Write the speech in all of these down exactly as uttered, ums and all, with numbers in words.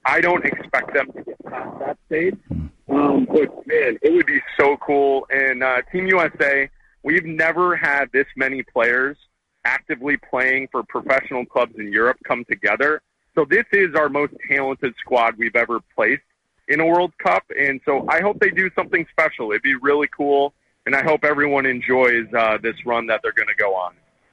I don't expect them to get past that stage. Um, but, man, it would be so cool. And uh, Team U S A, we've never had this many players actively playing for professional clubs in Europe come together. So this is our most talented squad we've ever placed in a World Cup. And so I hope they do something special. It'd be really cool. And I hope everyone enjoys uh, this run that they're going to go on.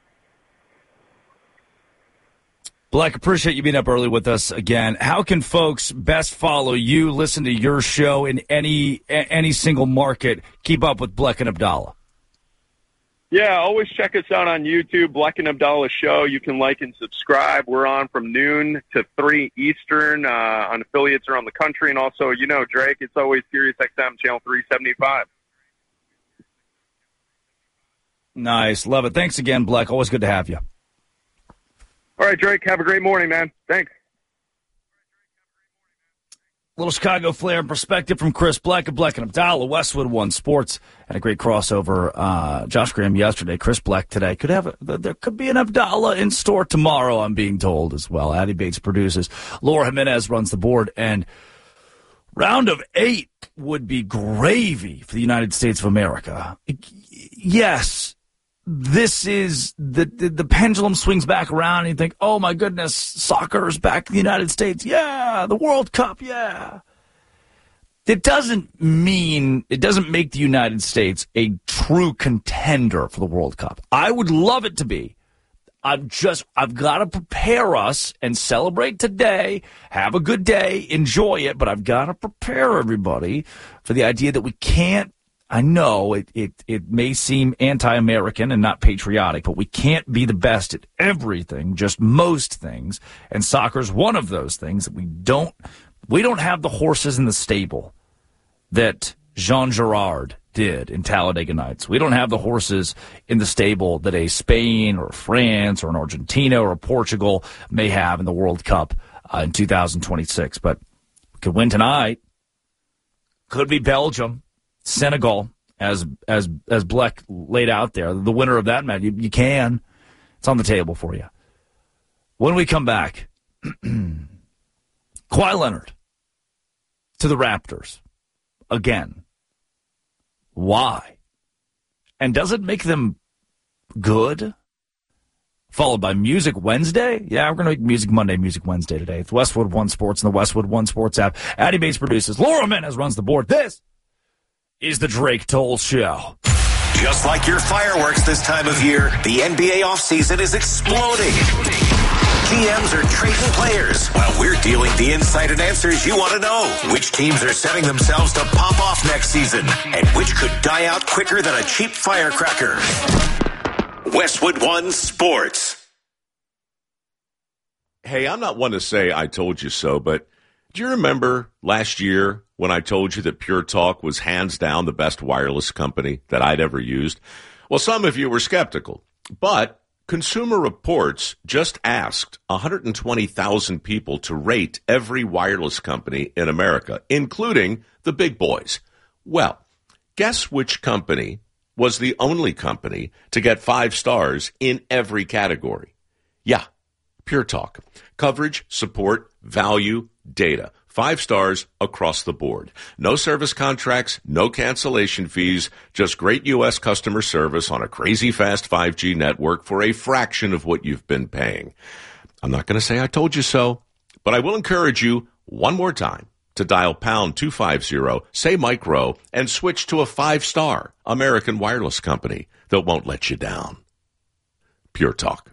Bleck, appreciate you being up early with us again. How can folks best follow you, listen to your show in any any single market, keep up with Bleck and Abdallah? Yeah, always check us out on YouTube, Bleck and Abdallah Show. You can like and subscribe. We're on from noon to three Eastern uh, on affiliates around the country. And also, you know, Drake, it's always Sirius X M, Channel three seventy-five. Nice. Love it. Thanks again, Bleck. Always good to have you. All right, Drake, have a great morning, man. Thanks. Little Chicago flair and perspective from Chris Bleck of Bleck and Abdallah, Westwood One Sports, and a great crossover. Uh, Josh Graham yesterday, Chris Bleck today. Could have a, there could be an Abdallah in store tomorrow, I'm being told as well. Addie Bates produces. Laura Jimenez runs the board, and round of eight would be gravy for the United States of America. Yes. This is the, the the pendulum swings back around and you think, oh my goodness, soccer is back in the United States. Yeah, the World Cup, yeah. It doesn't mean, it doesn't make the United States a true contender for the World Cup. I would love it to be. I've just, I've got to prepare us and celebrate today, have a good day, enjoy it, but I've got to prepare everybody for the idea that we can't. I know it, it, it may seem anti-American and not patriotic, but we can't be the best at everything, just most things. And soccer's one of those things that we don't, we don't have the horses in the stable that Jean Girard did in Talladega Nights. We don't have the horses in the stable that a Spain or France or an Argentina or a Portugal may have in the World Cup uh, in two thousand twenty-six. But we could win tonight. Could be Belgium. Senegal, as as as Bleck laid out there, the winner of that match, you, you can. It's on the table for you. When we come back, Kawhi Leonard to the Raptors again. Why? And does it make them good? Followed by Music Wednesday? Yeah, we're going to make Music Monday, Music Wednesday today. It's Westwood One Sports and the Westwood One Sports app. Addie Bates produces. Laura Jimenez runs the board. This is the Drake Toll Show. Just like your fireworks this time of year, the N B A offseason is exploding. G Ms are trading players while we're dealing the insight and answers you want to know. Which teams are setting themselves to pop off next season and which could die out quicker than a cheap firecracker. Westwood One Sports. Hey, I'm not one to say I told you so, but do you remember last year when I told you that Pure Talk was hands down the best wireless company that I'd ever used? Well, some of you were skeptical, but Consumer Reports just asked one hundred twenty thousand people to rate every wireless company in America, including the big boys. Well, guess which company was the only company to get five stars in every category? Yeah, Pure Talk. Coverage, support, value, data. Five stars across the board. No service contracts, no cancellation fees, just great U S customer service on a crazy fast five G network for a fraction of what you've been paying. I'm not going to say I told you so, but I will encourage you one more time to dial pound two fifty, say Mike Rowe, and switch to a five-star American wireless company that won't let you down. Pure Talk.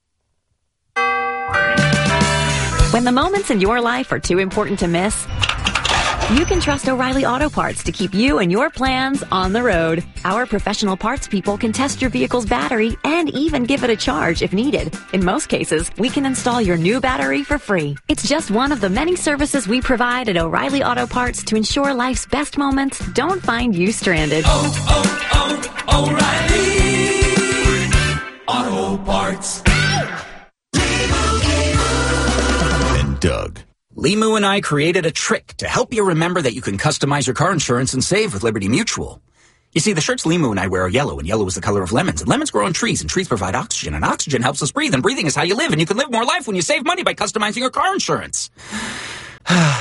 When the moments in your life are too important to miss, you can trust O'Reilly Auto Parts to keep you and your plans on the road. Our professional parts people can test your vehicle's battery and even give it a charge if needed. In most cases, we can install your new battery for free. It's just one of the many services we provide at O'Reilly Auto Parts to ensure life's best moments don't find you stranded. Oh, oh, oh, O'Reilly Auto Parts. Doug. Limu and I created a trick to help you remember that you can customize your car insurance and save with Liberty Mutual. You see, the shirts Limu and I wear are yellow, and yellow is the color of lemons, and lemons grow on trees, and trees provide oxygen, and oxygen helps us breathe, and breathing is how you live, and you can live more life when you save money by customizing your car insurance.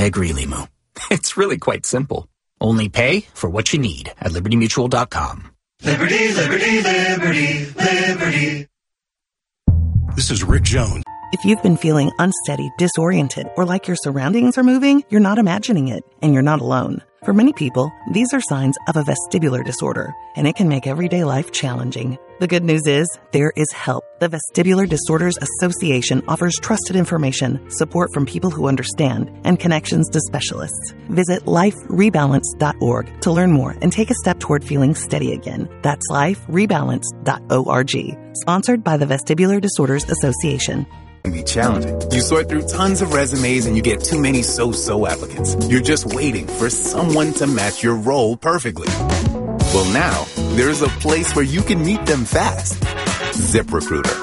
agree, Limu. It's really quite simple. Only pay for what you need at liberty mutual dot com. Liberty, liberty, liberty, liberty. This is Rick Jones. If you've been feeling unsteady, disoriented, or like your surroundings are moving, you're not imagining it, and you're not alone. For many people, these are signs of a vestibular disorder, and it can make everyday life challenging. The good news is, there is help. The Vestibular Disorders Association offers trusted information, support from people who understand, and connections to specialists. Visit life rebalance dot org to learn more and take a step toward feeling steady again. That's life rebalance dot org. Sponsored by the Vestibular Disorders Association. Can be challenging. You sort through tons of resumes and you get too many so-so applicants. You're just waiting for someone to match your role perfectly. Well, now, there's a place where you can meet them fast. ZipRecruiter.